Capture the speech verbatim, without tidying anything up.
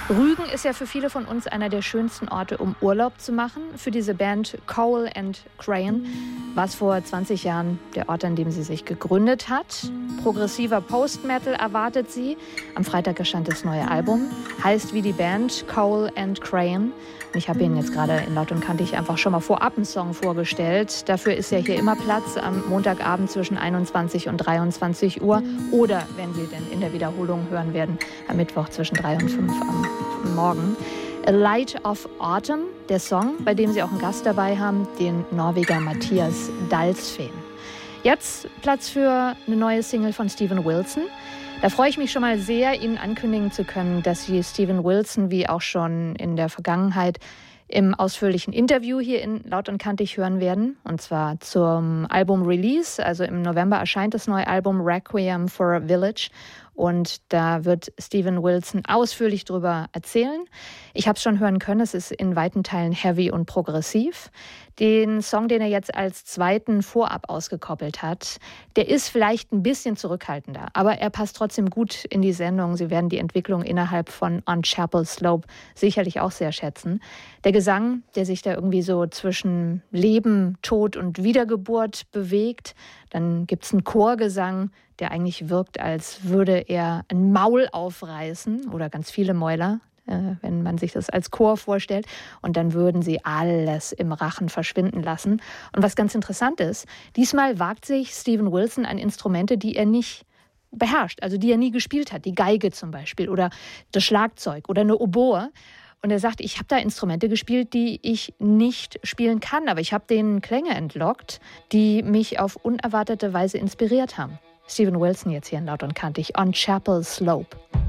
Rügen ist ja für viele von uns einer der schönsten Orte, um Urlaub zu machen. Für diese Band Cole and Crayon war es vor zwanzig Jahren der Ort, an dem sie sich gegründet hat. Progressiver Post-Metal erwartet sie. Am Freitag erscheint das neue Album. Heißt wie die Band Cole and Crayon. Und ich habe Ihnen jetzt gerade in Laut und Kantig einfach schon mal vorab einen Song vorgestellt. Dafür ist ja hier immer Platz am Montagabend zwischen einundzwanzig und dreiundzwanzig Uhr. Oder, wenn Sie denn in der Wiederholung hören werden, am Mittwoch zwischen drei und fünf am Morgen. A Light of Autumn, der Song, bei dem Sie auch einen Gast dabei haben, den Norweger Mathias Dalsfeen. Jetzt Platz für eine neue Single von Steven Wilson. Da freue ich mich schon mal sehr, Ihnen ankündigen zu können, dass Sie Steven Wilson, wie auch schon in der Vergangenheit, im ausführlichen Interview hier in Laut und Kantig hören werden. Und zwar zum Album-Release. Also im November erscheint das neue Album Requiem for a Village. Und da wird Steven Wilson ausführlich drüber erzählen. Ich habe es schon hören können, es ist in weiten Teilen heavy und progressiv. Den Song, den er jetzt als zweiten vorab ausgekoppelt hat, der ist vielleicht ein bisschen zurückhaltender, aber er passt trotzdem gut in die Sendung. Sie werden die Entwicklung innerhalb von On Chapel Slope sicherlich auch sehr schätzen. Der Gesang, der sich da irgendwie so zwischen Leben, Tod und Wiedergeburt bewegt. Dann gibt es einen Chorgesang, der eigentlich wirkt, als würde er ein Maul aufreißen oder ganz viele Mäuler, äh, wenn man sich das als Chor vorstellt. Und dann würden sie alles im Rachen verschwinden lassen. Und was ganz interessant ist, diesmal wagt sich Steven Wilson an Instrumente, die er nicht beherrscht, also die er nie gespielt hat. Die Geige zum Beispiel oder das Schlagzeug oder eine Oboe. Und er sagt, ich habe da Instrumente gespielt, die ich nicht spielen kann, aber ich habe denen Klänge entlockt, die mich auf unerwartete Weise inspiriert haben. Steven Wilson jetzt hier in Laut und Kantig, On Chapel Slope.